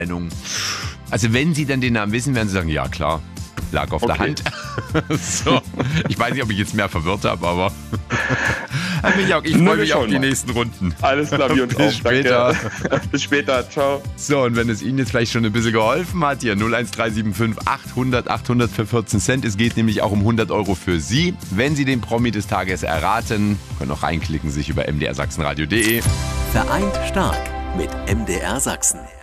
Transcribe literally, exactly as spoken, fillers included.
Also wenn Sie dann den Namen wissen, werden Sie sagen, ja klar, lag auf Okay. der Hand. So. Ich weiß nicht, ob ich jetzt mehr verwirrt habe, aber Herr Michok, ich Na, freue wir mich auf schauen die mal. nächsten Runden. Alles klar, wir uns Bis auch. später. Danke. Bis später. Ciao. So, und wenn es Ihnen jetzt vielleicht schon ein bisschen geholfen hat, hier null eins drei sieben fünf achthundert achthundert für vierzehn Cent. Es geht nämlich auch um hundert Euro für Sie. Wenn Sie den Promi des Tages erraten, können auch reinklicken, sich über m d r sachsenradio punkt d e. Vereint stark mit M D R Sachsen.